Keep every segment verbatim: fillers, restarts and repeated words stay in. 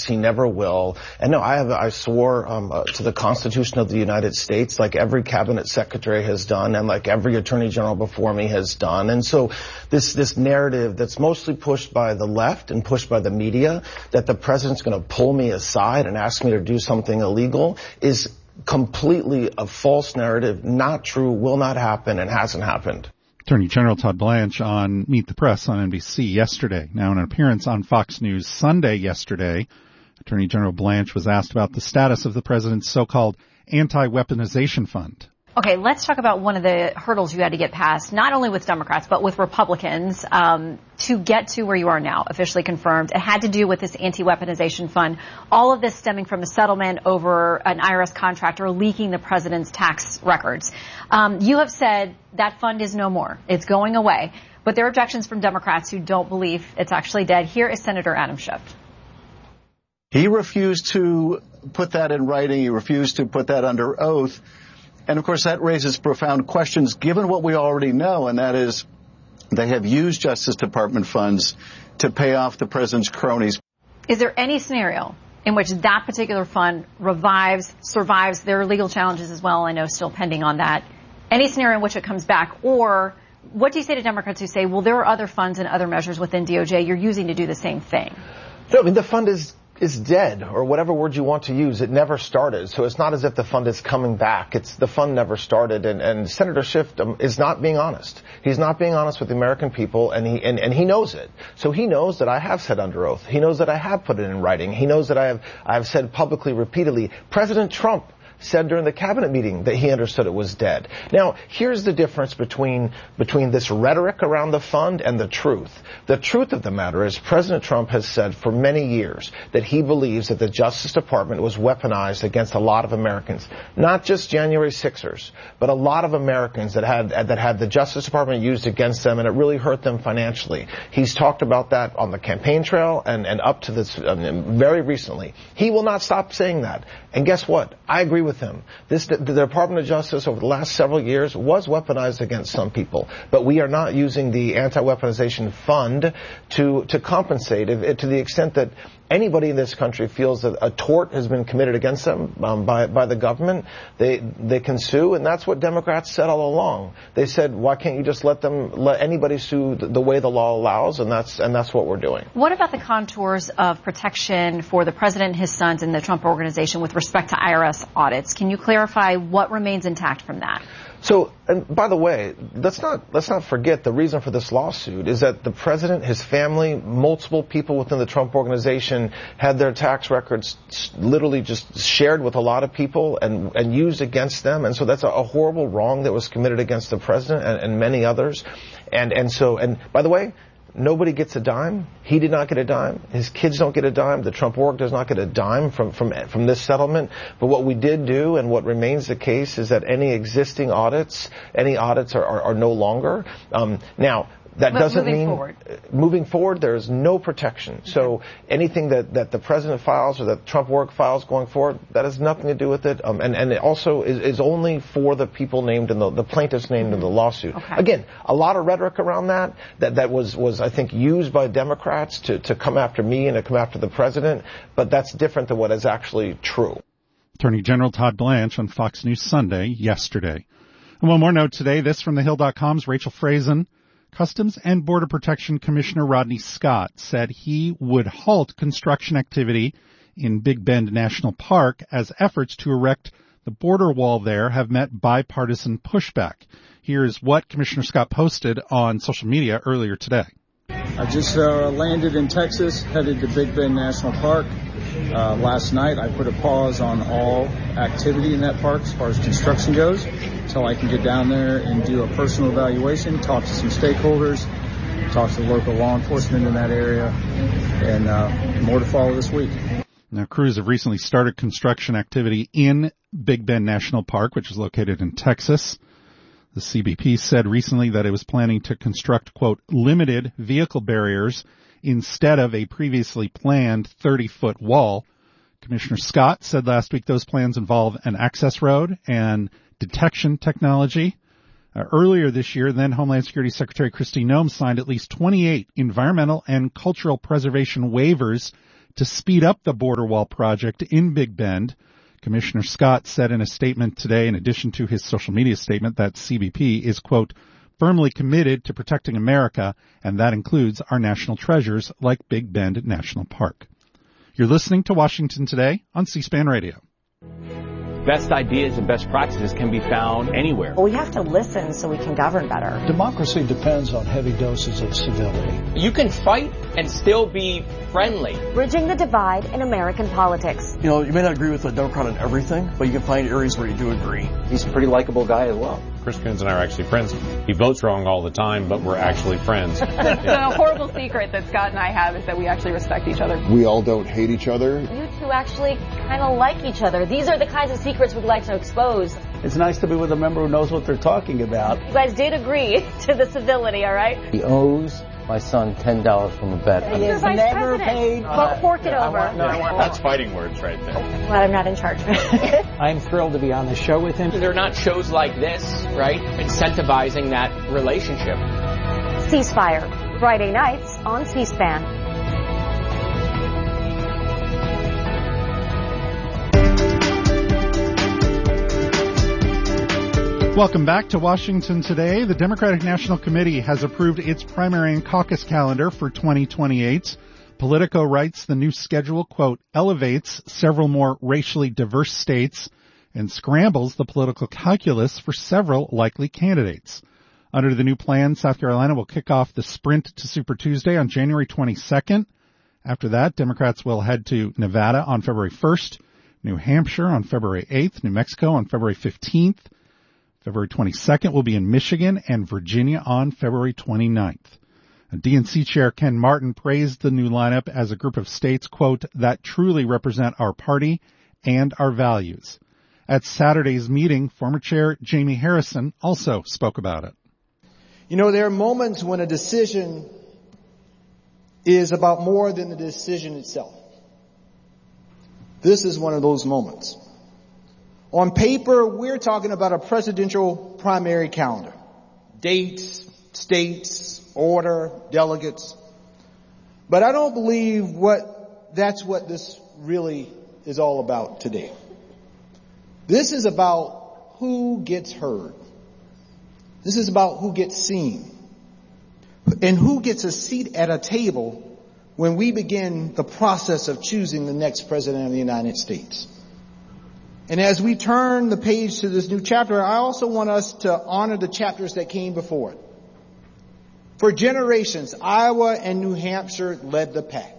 He never will. And no, I have, I swore um, uh, to the Constitution of the United States, like every cabinet secretary has done, and like every attorney general before me has done. And so this this narrative that's mostly pushed by the left and pushed by the media, that the president's going to pull me aside and ask me to do something illegal, is completely a false narrative, not true, will not happen, and hasn't happened. Attorney General Todd Blanche on Meet the Press on N B C yesterday. Now, in an appearance on Fox News Sunday yesterday, Attorney General Blanche was asked about the status of the president's so-called anti-weaponization fund. Okay, let's talk about one of the hurdles you had to get past, not only with Democrats, but with Republicans, um, to get to where you are now, officially confirmed. It had to do with this anti-weaponization fund. All of this stemming from a settlement over an I R S contractor leaking the president's tax records. Um, you have said that fund is no more. It's going away. But there are objections from Democrats who don't believe it's actually dead. Here is Senator Adam Schiff. He refused to put that in writing. He refused to put that under oath. And, of course, that raises profound questions, given what we already know, and that is they have used Justice Department funds to pay off the president's cronies. Is there any scenario in which that particular fund revives, survives? There are legal challenges as well, I know, still pending on that. Any scenario in which it comes back? Or what do you say to Democrats who say, well, there are other funds and other measures within D O J you're using to do the same thing? No, I mean, the fund is is dead, or whatever word you want to use. It never started. So it's not as if the fund is coming back. It's the fund never started. And, and Senator Schiff um, is not being honest. He's not being honest with the American people, and he and, and he knows it. So he knows that I have said under oath. He knows that I have put it in writing. He knows that I have I have said publicly, repeatedly, President Trump said during the cabinet meeting that he understood it was dead. Now, here's the difference between between this rhetoric around the fund and the truth. The truth of the matter is President Trump has said for many years that he believes that the Justice Department was weaponized against a lot of Americans, not just January sixers, but a lot of Americans that had that had the Justice Department used against them, and it really hurt them financially. He's talked about that on the campaign trail and, and up to this um, very recently. He will not stop saying that. And guess what? I agree with him. This, the, the Department of Justice over the last several years was weaponized against some people, but we are not using the anti-weaponization fund to to compensate if, to the extent that anybody in this country feels that a tort has been committed against them um, by by the government. They they can sue, and that's what Democrats said all along. They said, why can't you just let them let anybody sue the, the way the law allows, and that's and that's what we're doing. What about the contours of protection for the president, his sons, and the Trump Organization with respect to I R S audits? Can you clarify what remains intact from that? So, and by the way, let's not let's not forget the reason for this lawsuit is that the president, his family, multiple people within the Trump Organization had their tax records literally just shared with a lot of people and, and used against them. And so that's a, a horrible wrong that was committed against the president and, and many others. And, and so, and by the way, nobody gets a dime. He did not get a dime. His kids don't get a dime. The Trump org does not get a dime from, from, from this settlement. But what we did do, and what remains the case, is that any existing audits, any audits are, are, are no longer. Um, now, that but doesn't moving mean forward. moving forward there is no protection. Okay. So anything that, that the president files or that Trump org files going forward, that has nothing to do with it. Um, and, and it also is, is only for the people named in the, the plaintiffs named mm-hmm. in the lawsuit. Okay. Again, a lot of rhetoric around that, that, that was, was, I think, used by Democrats to, to come after me and to come after the president. But that's different than what is actually true. Attorney General Todd Blanche on Fox News Sunday yesterday. And one more note today, this from the Hill dot com's Rachel Frazen. Customs and Border Protection Commissioner Rodney Scott said he would halt construction activity in Big Bend National Park as efforts to erect the border wall there have met bipartisan pushback. Here's what Commissioner Scott posted on social media earlier today. I just uh, landed in Texas, headed to Big Bend National Park. Uh, last night, I put a pause on all activity in that park as far as construction goes until I can get down there and do a personal evaluation, talk to some stakeholders, talk to the local law enforcement in that area, and uh, more to follow this week. Now, crews have recently started construction activity in Big Bend National Park, which is located in Texas. The C B P said recently that it was planning to construct, quote, limited vehicle barriers instead of a previously planned thirty-foot wall. Commissioner Scott said last week those plans involve an access road and detection technology. Uh, earlier this year, then Homeland Security Secretary Kristi Noem signed at least twenty-eight environmental and cultural preservation waivers to speed up the border wall project in Big Bend. Commissioner Scott said in a statement today, in addition to his social media statement, that C B P is, quote, firmly committed to protecting America, and that includes our national treasures like Big Bend National Park. You're listening to Washington Today on C-SPAN Radio. Best ideas and best practices can be found anywhere. Well, we have to listen so we can govern better. Democracy depends on heavy doses of civility. You can fight and still be friendly. Bridging the divide in American politics. You know, you may not agree with a Democrat on everything, but you can find areas where you do agree. He's a pretty likable guy as well. Chris Coons and I are actually friends. He votes wrong all the time, but we're actually friends. The horrible secret that Scott and I have is that we actually respect each other. We all don't hate each other. You two actually kind of like each other. These are the kinds of secrets we'd like to expose. It's nice to be with a member who knows what they're talking about. You guys did agree to the civility, all right? He owes my son ten dollars from a bet. It is never paid. But fork it over. Want, no, that's fighting words right there. Glad I'm not in charge. I'm thrilled to be on the show with him. They're not shows like this, right? Incentivizing that relationship. Ceasefire, Friday nights on C-SPAN. Welcome back to Washington Today. The Democratic National Committee has approved its primary and caucus calendar for twenty twenty-eight. Politico writes the new schedule, quote, elevates several more racially diverse states and scrambles the political calculus for several likely candidates. Under the new plan, South Carolina will kick off the sprint to Super Tuesday on January twenty-second. After that, Democrats will head to Nevada on February first, New Hampshire on February eighth, New Mexico on February fifteenth. February twenty-second will be in Michigan and Virginia on February twenty-ninth. D N C Chair Ken Martin praised the new lineup as a group of states, quote, that truly represent our party and our values. At Saturday's meeting, former Chair Jamie Harrison also spoke about it. You know, there are moments when a decision is about more than the decision itself. This is one of those moments. On paper, we're talking about a presidential primary calendar. Dates, states, order, delegates. But I don't believe what that's what this really is all about today. This is about who gets heard. This is about who gets seen. And who gets a seat at a table when we begin the process of choosing the next president of the United States. And as we turn the page to this new chapter, I also want us to honor the chapters that came before it. For generations, Iowa and New Hampshire led the pack.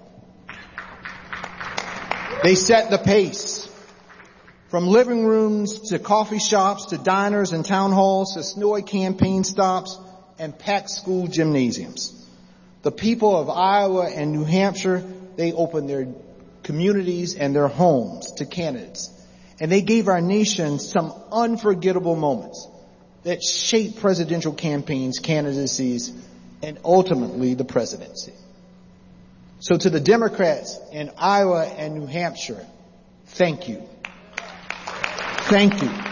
They set the pace. From living rooms to coffee shops to diners and town halls to snowy campaign stops and packed school gymnasiums. The people of Iowa and New Hampshire, they opened their communities and their homes to candidates. And they gave our nation some unforgettable moments that shaped presidential campaigns, candidacies, and ultimately the presidency. So to the Democrats in Iowa and New Hampshire, thank you. Thank you.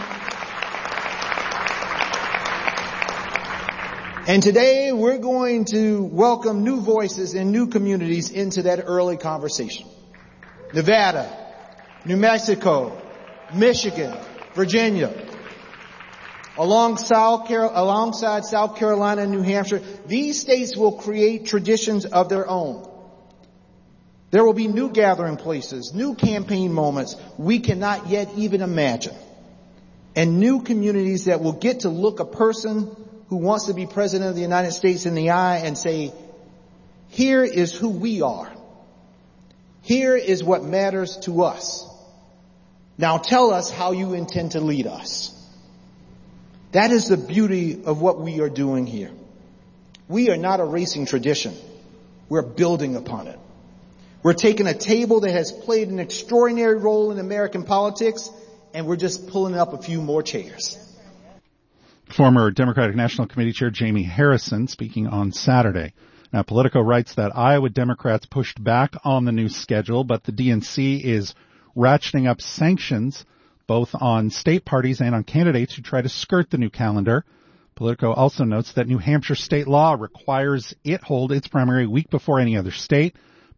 And today we're going to welcome new voices and new communities into that early conversation. Nevada, New Mexico, Michigan, Virginia, along South Car- alongside South Carolina and New Hampshire, these states will create traditions of their own. There will be new gathering places, new campaign moments we cannot yet even imagine, and new communities that will get to look a person who wants to be president of the United States in the eye and say, here is who we are. Here is what matters to us. Now tell us how you intend to lead us. That is the beauty of what we are doing here. We are not erasing tradition. We're building upon it. We're taking a table that has played an extraordinary role in American politics, and we're just pulling up a few more chairs. Former Democratic National Committee Chair Jamie Harrison speaking on Saturday. Now, Politico writes that Iowa Democrats pushed back on the new schedule, but the D N C is ratcheting up sanctions both on state parties and on candidates who try to skirt the new calendar. Politico also notes that New Hampshire state law requires it hold its primary week before any other state,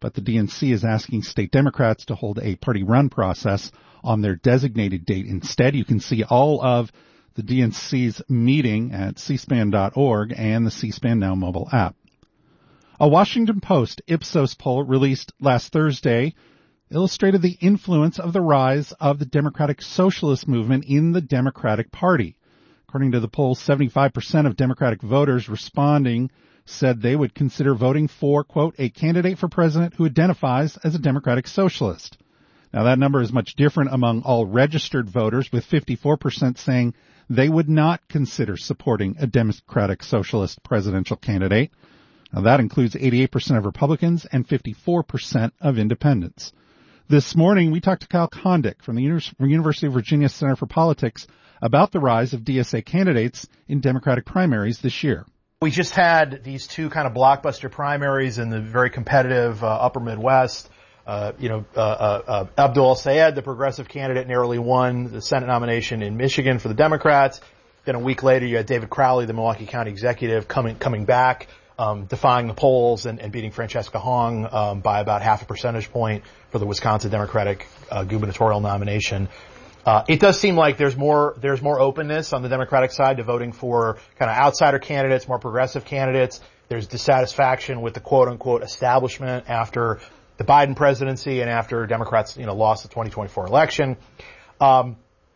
but the D N C is asking state Democrats to hold a party-run process on their designated date instead. You can see all of the D N C's meeting at c span dot org and the C-SPAN Now mobile app. A Washington Post Ipsos poll released last Thursday illustrated the influence of the rise of the Democratic Socialist movement in the Democratic Party. According to the poll, seventy-five percent of Democratic voters responding said they would consider voting for, quote, a candidate for president who identifies as a Democratic Socialist. Now, that number is much different among all registered voters, with fifty-four percent saying they would not consider supporting a Democratic Socialist presidential candidate. Now, that includes eighty-eight percent of Republicans and fifty-four percent of independents. This morning, we talked to Kyle Kondik from the University of Virginia Center for Politics about the rise of D S A candidates in Democratic primaries this year. We just had these two kind of blockbuster primaries in the very competitive uh, upper Midwest. Uh, you know, uh, uh, uh, Abdul El-Sayed, the progressive candidate, narrowly won the Senate nomination in Michigan for the Democrats. Then a week later, you had David Crowley, the Milwaukee County executive, coming coming back, um, defying the polls and, and beating Francesca Hong um, by about half a percentage point for the Wisconsin Democratic uh, gubernatorial nomination. Uh, it does seem like there's more, there's more openness on the Democratic side to voting for kind of outsider candidates, more progressive candidates. There's dissatisfaction with the quote unquote establishment after the Biden presidency and after Democrats, you know, lost the twenty twenty-four election. Um,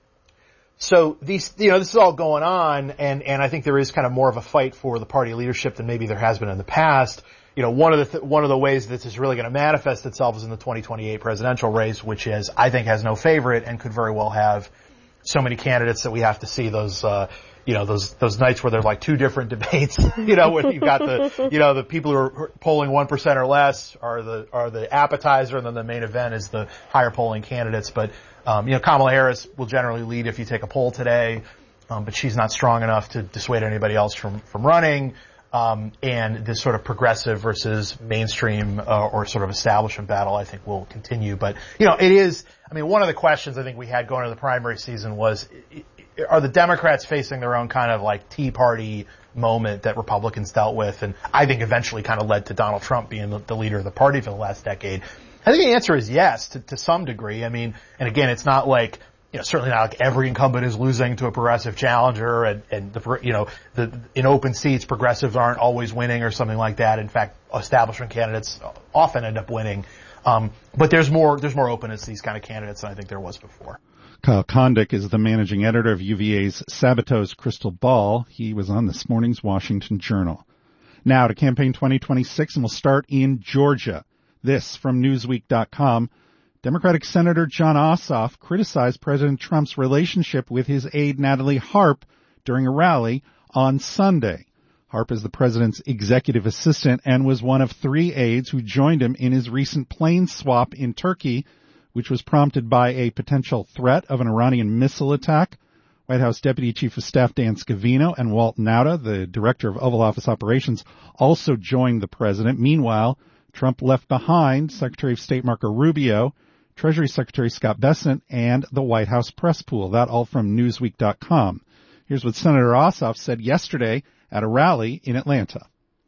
so these, you know, this is all going on, and, and I think there is kind of more of a fight for the party leadership than maybe there has been in the past. You know, one of the, th- one of the ways that this is really going to manifest itself is in the twenty twenty-eight presidential race, which is, I think, has no favorite and could very well have so many candidates that we have to see those, uh, you know, those, those nights where there's like two different debates, you know, when you've got the, you know, the people who are polling one percent or less are the, are the appetizer, and then the main event is the higher polling candidates. But, um, you know, Kamala Harris will generally lead if you take a poll today, um, but she's not strong enough to dissuade anybody else from, from running. Um, and this sort of progressive versus mainstream, uh, or sort of establishment battle, I think, will continue. But, you know, it is, I mean, one of the questions I think we had going into the primary season was, are the Democrats facing their own kind of like Tea Party moment that Republicans dealt with, and I think eventually kind of led to Donald Trump being the, the leader of the party for the last decade? I think the answer is yes, to, to some degree. I mean, and again, it's not like, you know, certainly not like every incumbent is losing to a progressive challenger, and, and the, you know, the, in open seats, progressives aren't always winning or something like that. In fact, establishment candidates often end up winning. Um, but there's more, there's more openness to these kind of candidates than I think there was before. Kyle Kondik is the managing editor of U V A's Sabatos Crystal Ball. He was on this morning's Washington Journal. Now to Campaign twenty twenty-six, and we'll start in Georgia. This from Newsweek dot com. Democratic Senator Jon Ossoff criticized President Trump's relationship with his aide Natalie Harp during a rally on Sunday. Harp is the president's executive assistant and was one of three aides who joined him in his recent plane swap in Turkey, which was prompted by a potential threat of an Iranian missile attack. White House Deputy Chief of Staff Dan Scavino and Walt Nauta, the director of Oval Office Operations, also joined the president. Meanwhile, Trump left behind Secretary of State Marco Rubio, Treasury Secretary Scott Bessent, and the White House press pool. That all from Newsweek dot com. Here's what Senator Ossoff said yesterday at a rally in Atlanta.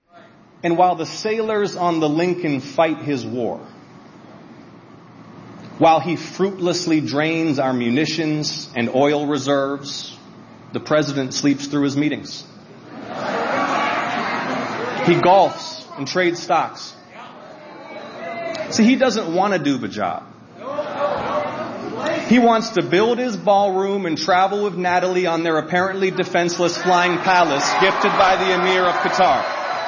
And while the sailors on the Lincoln fight his war, while he fruitlessly drains our munitions and oil reserves, the president sleeps through his meetings. He golfs and trades stocks. See, he doesn't want to do the job. He wants to build his ballroom and travel with Natalie on their apparently defenseless flying palace gifted by the Emir of Qatar.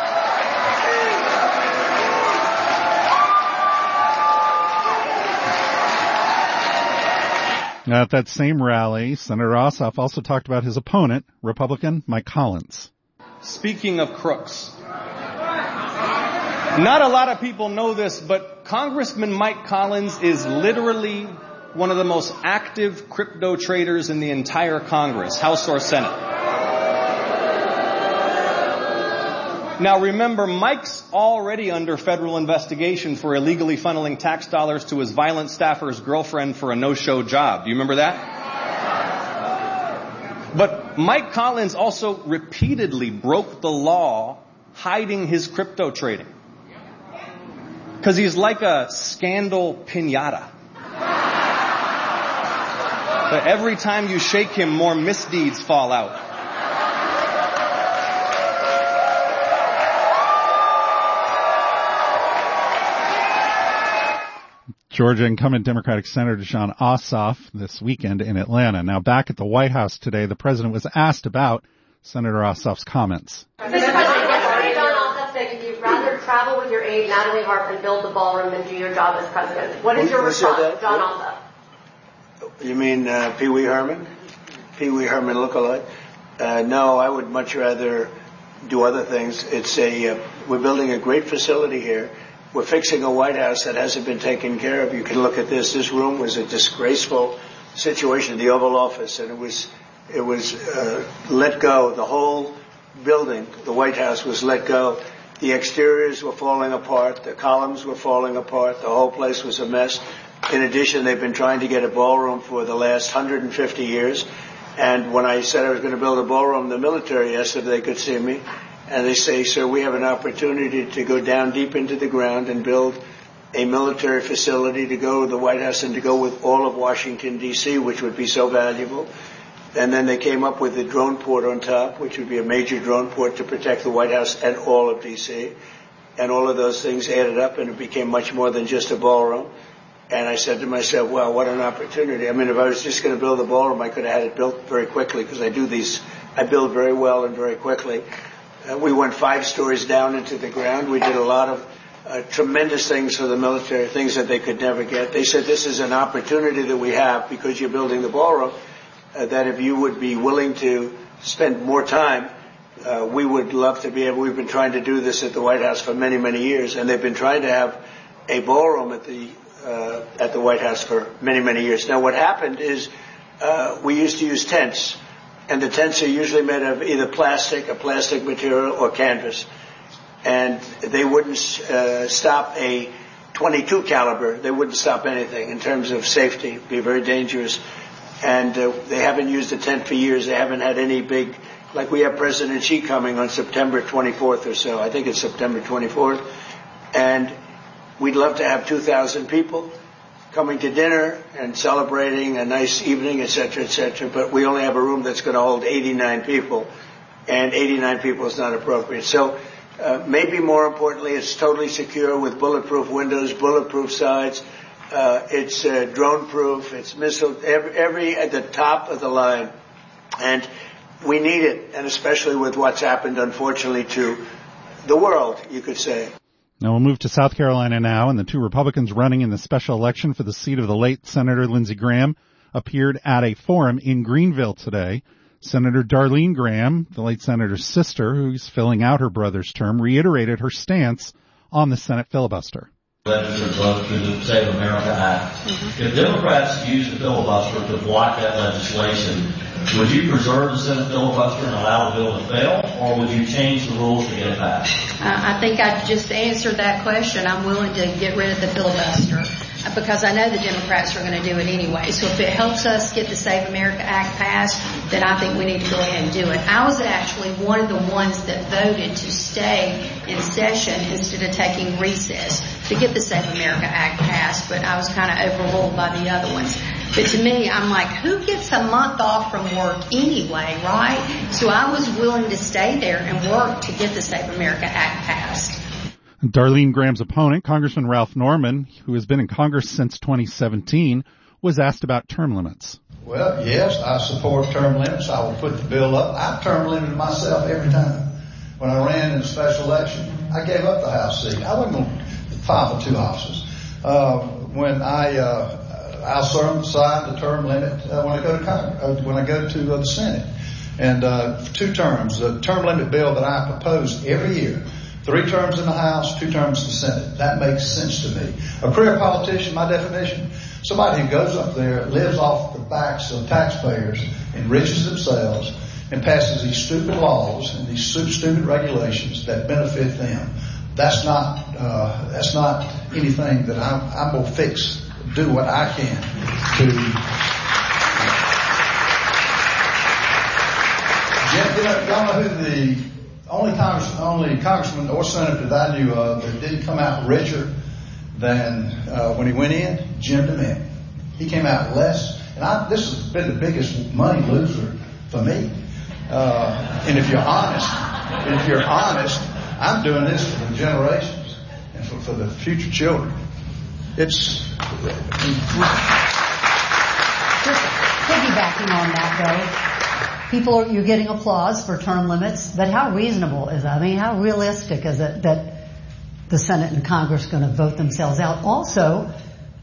At that same rally, Senator Ossoff also talked about his opponent, Republican Mike Collins. Speaking of crooks, not a lot of people know this, but Congressman Mike Collins is literally one of the most active crypto traders in the entire Congress, House or Senate. Now remember, Mike's already under federal investigation for illegally funneling tax dollars to his violent staffer's girlfriend for a no-show job. Do you remember that? But Mike Collins also repeatedly broke the law hiding his crypto trading. Because he's like a scandal piñata. But every time you shake him, more misdeeds fall out. Georgia incumbent Democratic Senator Jon Ossoff this weekend in Atlanta. Now back at the White House today, the president was asked about Senator Ossoff's comments. Mister President, Jon Ossoff said you'd rather travel with your aide, Natalie Harp, and build the ballroom than do your job as president. What is your response, Jon Ossoff? You mean uh, Pee Wee Herman? Pee Wee Herman lookalike? Uh, no, I would much rather do other things. It's a uh, we're building a great facility here. We're fixing a White House that hasn't been taken care of. You can look at this. This room was a disgraceful situation, the Oval Office, and it was it was uh, let go. The whole building, the White House, was let go. The exteriors were falling apart. The columns were falling apart. The whole place was a mess. In addition, they've been trying to get a ballroom for the last one hundred fifty years. And when I said I was going to build a ballroom, the military asked if they could see me. And they say, sir, we have an opportunity to go down deep into the ground and build a military facility to go to the White House and to go with all of Washington, D C, which would be so valuable. And then they came up with the drone port on top, which would be a major drone port to protect the White House and all of D C. And all of those things added up, and it became much more than just a ballroom. And I said to myself, wow, what an opportunity. I mean, if I was just going to build a ballroom, I could have had it built very quickly, because I do these, I build very well and very quickly. Uh, we went five stories down into the ground. We did a lot of uh, tremendous things for the military, things that they could never get. They said this is an opportunity that we have because you're building the ballroom, uh, that if you would be willing to spend more time, uh, we would love to be able, we've been trying to do this at the White House for many, many years, and they've been trying to have a ballroom at the uh, at the White House for many, many years. Now what happened is uh, we used to use tents. And the tents are usually made of either plastic, a plastic material, or canvas. And they wouldn't uh, stop a twenty-two caliber. They wouldn't stop anything in terms of safety. It'd be very dangerous. And uh, they haven't used a tent for years. They haven't had any big, like we have President Xi coming on September twenty-fourth or so. I think it's September twenty-fourth. And we'd love to have two thousand people coming to dinner and celebrating a nice evening, et cetera, et cetera. But we only have a room that's going to hold eighty-nine people, and eighty-nine people is not appropriate. So uh, maybe more importantly, it's totally secure with bulletproof windows, bulletproof sides. Uh, it's uh, drone-proof. It's missile, every, every at the top of the line. And we need it, and especially with what's happened, unfortunately, to the world, you could say. Now we'll move to South Carolina now, and the two Republicans running in the special election for the seat of the late Senator Lindsey Graham appeared at a forum in Greenville today. Senator Darlene Graham, the late senator's sister, who's filling out her brother's term, reiterated her stance on the Senate filibuster. Legislature vote through the Save America Act. Mm-hmm. If Democrats use the filibuster to block that legislation, would you preserve the Senate filibuster and allow the bill to fail, or would you change the rules to get it passed? Uh, I think I just answered that question. I'm willing to get rid of the filibuster because I know the Democrats are going to do it anyway. So if it helps us get the Save America Act passed, then I think we need to go ahead and do it. I was actually one of the ones that voted to stay in session instead of taking recess to get the Save America Act passed, but I was kind of overruled by the other ones. But to me, I'm like, who gets a month off from work anyway, right? So I was willing to stay there and work to get the Save America Act passed. Darlene Graham's opponent, Congressman Ralph Norman, who has been in Congress since twenty seventeen, was asked about term limits. Well, yes, I support term limits. I will put the bill up. I've term limited myself every time. When I ran in a special election, I gave up the House seat. I wasn't going to file for two offices. Uh, when I, uh, I'll serve sign the term limit uh, when I go to Congress, uh, when I go to uh, the Senate. And uh, two terms, the term limit bill that I propose every year. Three terms in the House, two terms in the Senate. That makes sense to me. A career politician, my definition, somebody who goes up there, lives off the backs of taxpayers, enriches themselves, and passes these stupid laws and these stupid regulations that benefit them. That's not uh, that's not anything that I'm, I'm going to fix, do what I can to... Uh, y'all know who the... Only Congress, only congressman or senator that I knew of that didn't come out richer than uh, when he went in, Jim DeMint. He came out less, and I, this has been the biggest money loser for me. Uh, and if you're honest, if you're honest, I'm doing this for the generations and for, for the future children. It's just piggybacking on that, though. People are, you're getting applause for term limits, but how reasonable is that? I mean, how realistic is it that the Senate and Congress are going to vote themselves out? Also,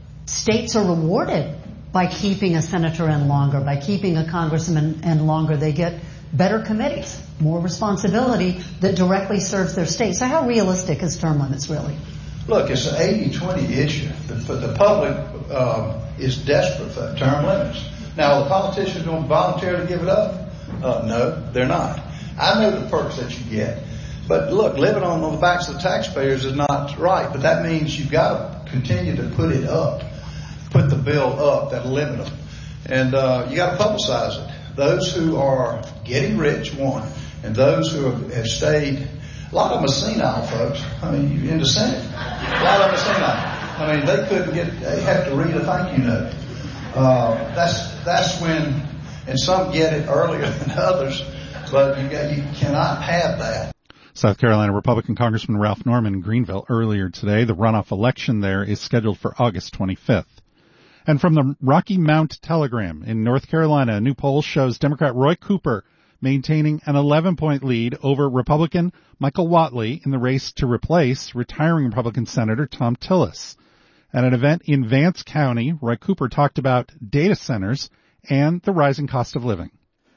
states are rewarded by keeping a senator in longer, by keeping a congressman in longer. They get better committees, more responsibility that directly serves their state. So how realistic is term limits really? Look, it's an eighty twenty issue. The, the public um, is desperate for term limits. Now, are the politicians going to volunteer to give it up? Uh, no, they're not. I know the perks that you get. But look, living on, on the backs of the taxpayers is not right. But that means you've got to continue to put it up, put the bill up that'll limit them. And uh, you got to publicize it. Those who are getting rich, one, and those who have, have stayed, a lot of them are senile, folks. I mean, in the Senate, a lot of them are senile. I mean, they couldn't get, they have to read a thank you note. Uh, that's, that's when, and some get it earlier than others, but you got, you cannot have that. South Carolina Republican Congressman Ralph Norman in Greenville earlier today. The runoff election there is scheduled for August twenty-fifth. And from the Rocky Mount Telegram in North Carolina, a new poll shows Democrat Roy Cooper maintaining an eleven-point lead over Republican Michael Whatley in the race to replace retiring Republican Senator Thom Tillis. At an event in Vance County, Roy Cooper talked about data centers and the rising cost of living.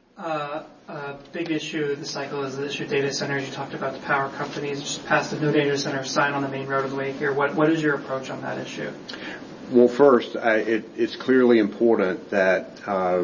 Uh, a big issue this cycle is the issue of data centers. You talked about the power companies just passed a new data center sign on the main road of the way here. What, what is your approach on that issue? Well, first, I, it, it's clearly important that uh,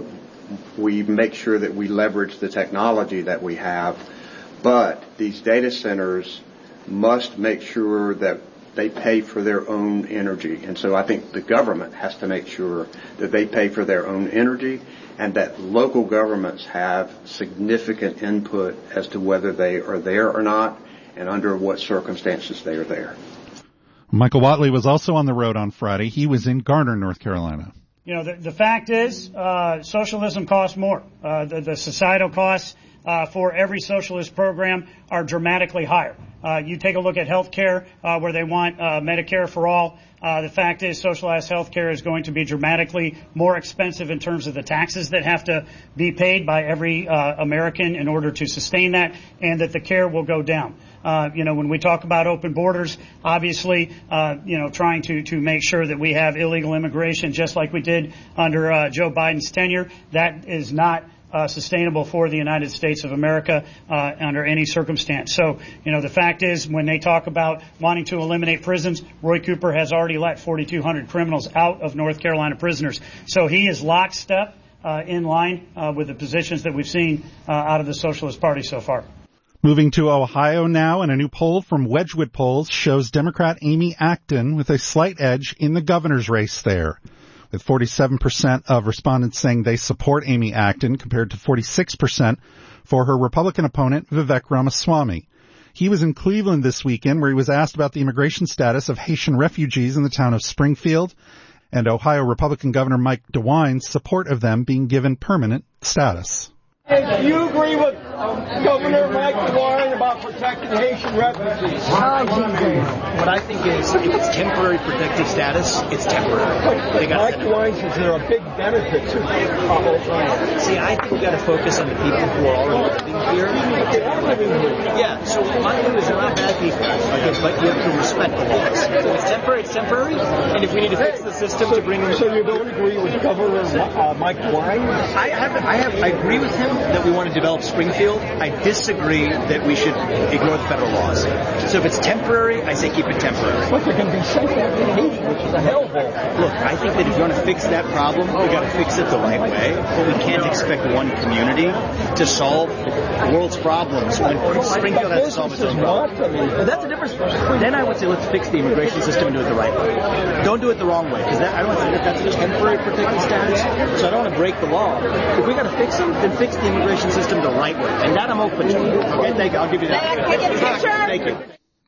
we make sure that we leverage the technology that we have, but these data centers must make sure that they pay for their own energy. And so I think the government has to make sure that they pay for their own energy and that local governments have significant input as to whether they are there or not and under what circumstances they are there. Michael Whatley was also on the road on Friday. He was in Garner, North Carolina. You know, the, the fact is, uh, socialism costs more. Uh, the, the societal costs uh, for every socialist program are dramatically higher. Uh, you take a look at health care, uh, where they want uh, Medicare for all. Uh, the fact is, socialized health care is going to be dramatically more expensive in terms of the taxes that have to be paid by every uh, American in order to sustain that, and that the care will go down. Uh, you know, when we talk about open borders, obviously, uh, you know, trying to, to make sure that we have illegal immigration just like we did under uh, Joe Biden's tenure, that is not Uh, sustainable for the United States of America uh, under any circumstance. So, you know, the fact is, when they talk about wanting to eliminate prisons, Roy Cooper has already let forty-two hundred criminals out of North Carolina prisoners. So he is lockstep uh, in line uh, with the positions that we've seen uh, out of the Socialist Party so far. Moving to Ohio now, and a new poll from Wedgwood Polls shows Democrat Amy Acton with a slight edge in the governor's race there, with forty-seven percent of respondents saying they support Amy Acton compared to forty-six percent for her Republican opponent, Vivek Ramaswamy. He was in Cleveland this weekend where he was asked about the immigration status of Haitian refugees in the town of Springfield and Ohio Republican Governor Mike DeWine's support of them being given permanent status. Do you agree with Governor Mike DeWine about protecting Haitian refugees? What I think is, if it's temporary protected status, it's temporary. But Mike DeWine says there are big benefits to it. See, I think we've got to focus on the people who are already living here. Yeah, so my view is they're not bad people, okay, but you have to respect the laws. So if it's temporary, it's temporary, and if we need to fix the system to bring them... So you don't agree with Governor uh, Mike DeWine? I have, I have, I agree with him that we want to develop Springfield. I disagree that we should ignore the federal laws. So if it's temporary, I say keep it temporary. But they're going to be sent out in Haiti, which is a hellhole. Look, I think that if you want to fix that problem, we got to fix it the right way. But we can't expect one community to solve the world's problems when Springfield has to solve its own problems. But that's the difference. Then I would say let's fix the immigration system and do it the right way. Don't do it the wrong way, because I don't think that that's a temporary protected status. So I don't want to break the law. If we got to fix them, then fix the immigration system the right way, and that I'm open to. Okay, thank you. I'll give you that. Can I get a picture? Thank you.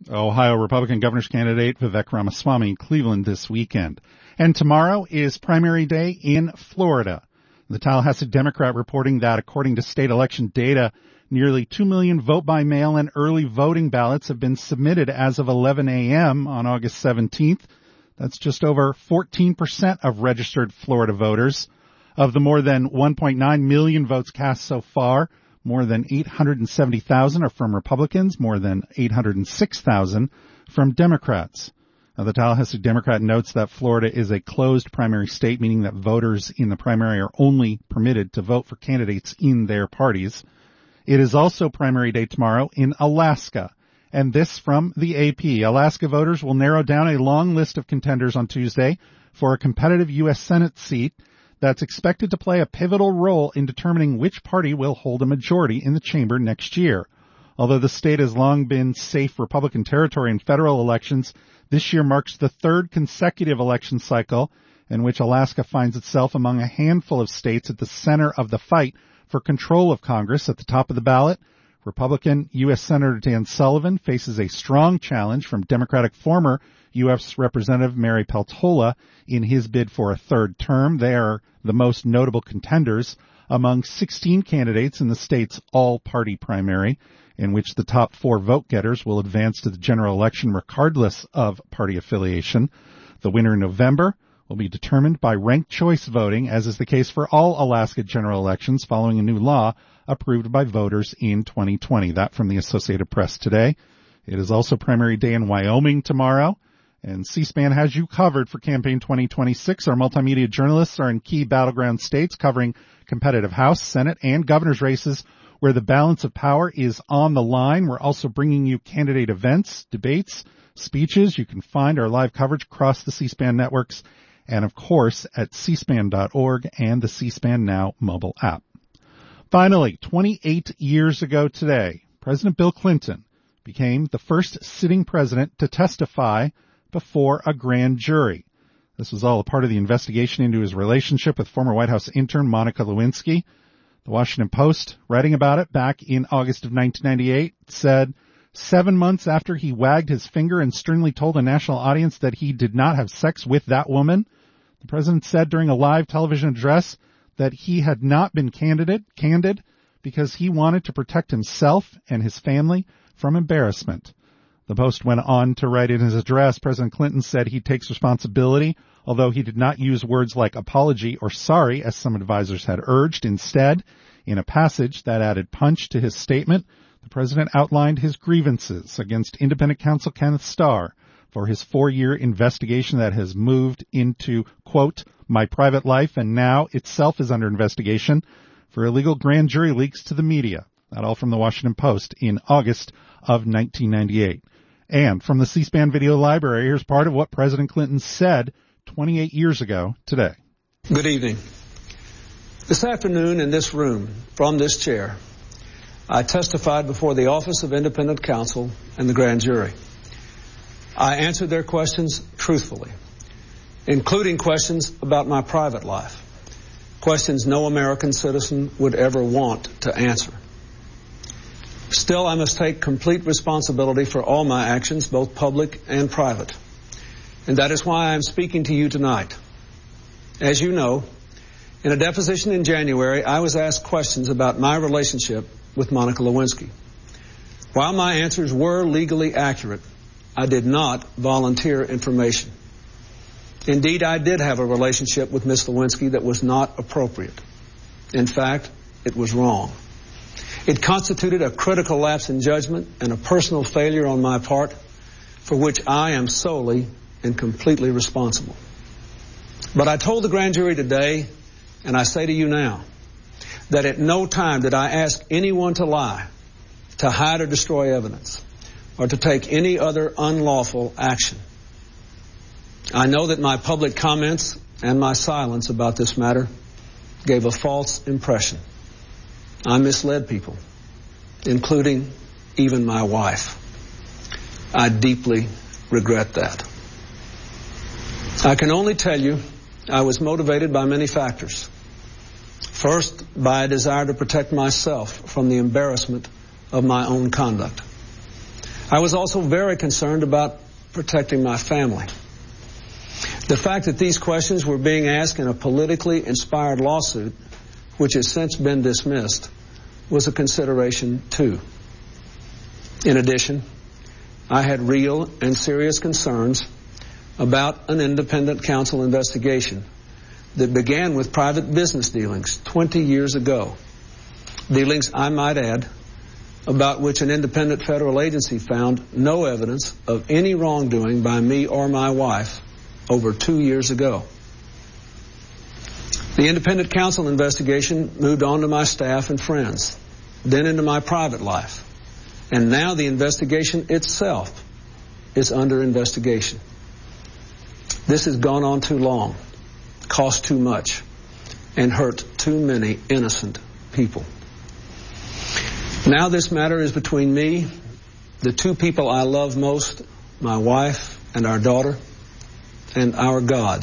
Ohio Republican governor's candidate Vivek Ramaswamy in Cleveland this weekend. And tomorrow is primary day in Florida. The Tallahassee Democrat reporting that according to state election data, nearly two million vote-by-mail and early voting ballots have been submitted as of eleven a.m. on August seventeenth. That's just over fourteen percent of registered Florida voters. Of the more than one point nine million votes cast so far, more than eight hundred seventy thousand are from Republicans, more than eight hundred six thousand from Democrats. Now, the Tallahassee Democrat notes that Florida is a closed primary state, meaning that voters in the primary are only permitted to vote for candidates in their parties. It is also primary day tomorrow in Alaska. And this from the A P. Alaska voters will narrow down a long list of contenders on Tuesday for a competitive U S Senate seat that's expected to play a pivotal role in determining which party will hold a majority in the chamber next year. Although the state has long been safe Republican territory in federal elections, this year marks the third consecutive election cycle in which Alaska finds itself among a handful of states at the center of the fight for control of Congress. At the top of the ballot, Republican U S Senator Dan Sullivan faces a strong challenge from Democratic former U S Representative Mary Peltola in his bid for a third term. They are the most notable contenders among sixteen candidates in the state's all-party primary, in which the top four vote-getters will advance to the general election regardless of party affiliation. The winner in November will be determined by ranked choice voting, as is the case for all Alaska general elections following a new law approved by voters in twenty twenty. That from the Associated Press today. It is also primary day in Wyoming tomorrow, and C-SPAN has you covered for campaign twenty twenty-six. Our multimedia journalists are in key battleground states covering competitive House, Senate, and governor's races where the balance of power is on the line. We're also bringing you candidate events, debates, speeches. You can find our live coverage across the C-SPAN networks and, of course, at c span dot org and the C-SPAN Now mobile app. Finally, twenty-eight years ago today, President Bill Clinton became the first sitting president to testify before a grand jury. This was all a part of the investigation into his relationship with former White House intern Monica Lewinsky. The Washington Post, writing about it back in August of nineteen ninety-eight, said, seven months after he wagged his finger and sternly told a national audience that he did not have sex with that woman, the president said during a live television address that he had not been candid, candid because he wanted to protect himself and his family from embarrassment. The Post went on to write in his address, President Clinton said he takes responsibility, although he did not use words like apology or sorry, as some advisors had urged. Instead, in a passage that added punch to his statement, the president outlined his grievances against independent counsel Kenneth Starr for his four-year investigation that has moved into, quote, my private life and now itself is under investigation for illegal grand jury leaks to the media. That all from the Washington Post in August of nineteen ninety-eight. And from the C-SPAN video library, here's part of what President Clinton said twenty-eight years ago today. Good evening. This afternoon in this room, from this chair, I testified before the Office of Independent Counsel and the grand jury. I answered their questions truthfully, including questions about my private life, questions no American citizen would ever want to answer. Still, I must take complete responsibility for all my actions, both public and private. And that is why I am speaking to you tonight. As you know, in a deposition in January, I was asked questions about my relationship with Monica Lewinsky. While my answers were legally accurate, I did not volunteer information. Indeed, I did have a relationship with Miss Lewinsky that was not appropriate. In fact, it was wrong. It constituted a critical lapse in judgment and a personal failure on my part for which I am solely and completely responsible. But I told the grand jury today, and I say to you now, that at no time did I ask anyone to lie, to hide or destroy evidence, or to take any other unlawful action. I know that my public comments and my silence about this matter gave a false impression. I misled people, including even my wife. I deeply regret that. I can only tell you I was motivated by many factors. First, by a desire to protect myself from the embarrassment of my own conduct. I was also very concerned about protecting my family. The fact that these questions were being asked in a politically inspired lawsuit, which has since been dismissed, was a consideration too. In addition, I had real and serious concerns about an independent counsel investigation that began with private business dealings twenty years ago. Dealings, I might add, about which an independent federal agency found no evidence of any wrongdoing by me or my wife over two years ago. The independent counsel investigation moved on to my staff and friends, then into my private life, and now the investigation itself is under investigation. This has gone on too long, cost too much, and hurt too many innocent people. Now this matter is between me, the two people I love most, my wife and our daughter, and our God.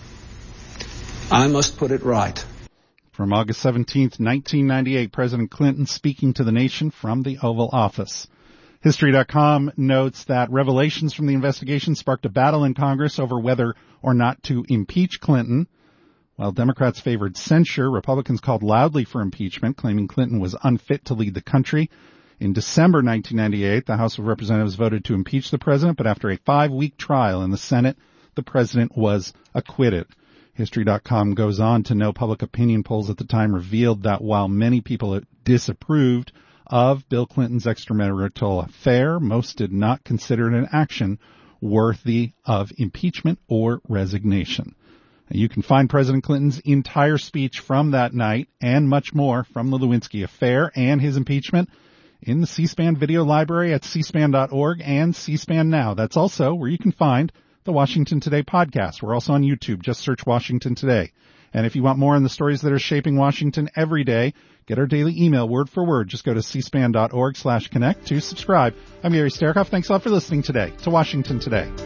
I must put it right. From August seventeenth, nineteen ninety-eight, President Clinton speaking to the nation from the Oval Office. History dot com notes that revelations from the investigation sparked a battle in Congress over whether or not to impeach Clinton. While Democrats favored censure, Republicans called loudly for impeachment, claiming Clinton was unfit to lead the country. In December nineteen ninety-eight, the House of Representatives voted to impeach the president, but after a five-week trial in the Senate, the president was acquitted. History dot com goes on to know public opinion polls at the time revealed that while many people disapproved of Bill Clinton's extramarital affair, most did not consider it an action worthy of impeachment or resignation. You can find President Clinton's entire speech from that night and much more from the Lewinsky affair and his impeachment in the C-SPAN video library at c span dot org and C-SPAN Now. That's also where you can find the Washington Today podcast. We're also on YouTube. Just search Washington Today. And if you want more on the stories that are shaping Washington every day, get our daily email word for word. Just go to c span dot org slash connect to subscribe. I'm Gary Sterhoff. Thanks a lot for listening today to Washington Today.